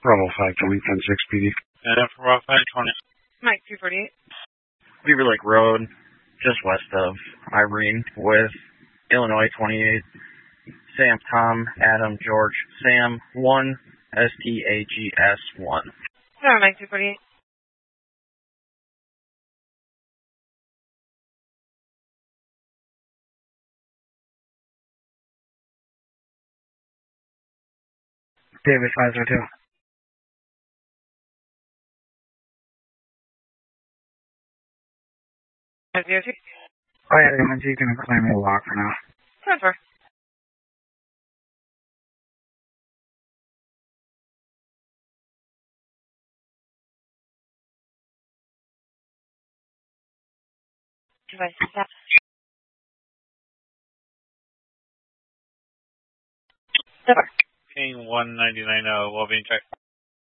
Bravo 5 to Wing 10-6 PD. And for Bravo 520. Mike 248. Beaver Lake Road, just west of Irene, with Illinois 28. Sam, Tom, Adam, George, Sam 1, STAGS 1. Sorry, Mike 248. David 502. Oh yeah, you can claim a lock for now. Transfer. Device set. Over. King 1990, well being checked.